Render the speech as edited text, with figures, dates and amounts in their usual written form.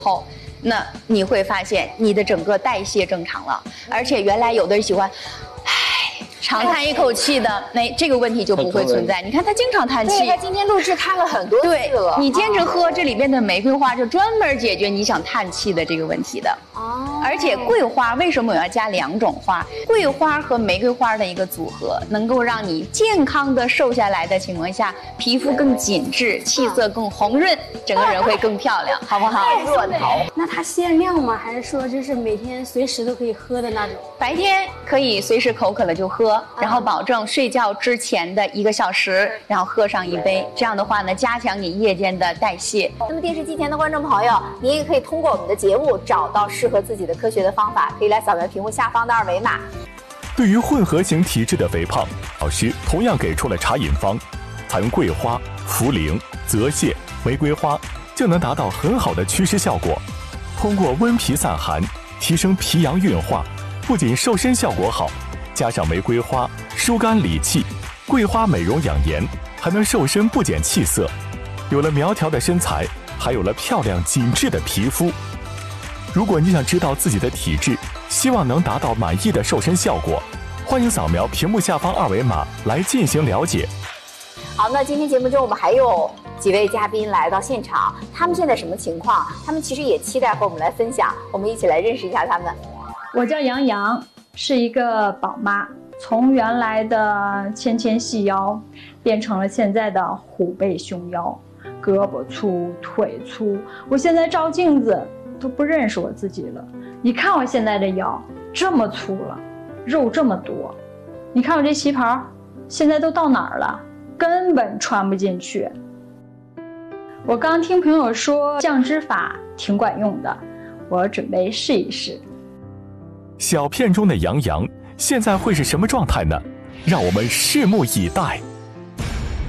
后，那你会发现你的整个代谢正常了，而且原来有的人喜欢，长叹一口气的，这个问题就不会存在。你看他经常叹气， 对，他今天录制叹了很多次了。 你坚持喝这里边的玫瑰花，就专门解决你想叹气的这个问题的。而且桂花为什么我要加2种花？桂花和玫瑰花的一个组合，能够让你健康的瘦下来的情况下，皮肤更紧致，气色更红润，整个人会更漂亮，好不好？ 若桃。 那它限量吗？还是说就是每天随时都可以喝的那种？ 白天可以随时口渴了就喝，然后保证睡觉之前的1个小时，然后喝上1杯。这样的话呢，加强你夜间的代谢。 那么电视机前的观众朋友，您也可以通过我们的节目找到适合自己的科学的方法，可以来扫描屏幕下方的2维码。 对于混合型体质的肥胖，老师同样给出了茶饮方，采用桂花、茯苓、泽泻、玫瑰花，就能达到很好的祛湿效果。通过温脾散寒，提升脾阳运化，不仅瘦身效果好，加上玫瑰花疏肝理气，桂花美容养颜，还能瘦身不减气色。有了苗条的身材，还有了漂亮紧致的皮肤。如果你想知道自己的体质，希望能达到满意的瘦身效果，欢迎扫描屏幕下方2维码来进行了解。 好，那今天节目中我们还有几位嘉宾来到现场，他们现在什么情况？他们其实也期待和我们来分享，我们一起来认识一下他们。 我叫杨洋，是一个宝妈，从原来的纤纤细腰变成了现在的虎背熊腰，胳膊粗腿粗，我现在照镜子都不认识我自己了。你看我现在的腰这么粗了，肉这么多，你看我这旗袍现在都到哪儿了，根本穿不进去。我刚听朋友说降脂法挺管用的，我准备试一试。 小片中的杨洋现在会是什么状态呢？让我们拭目以待。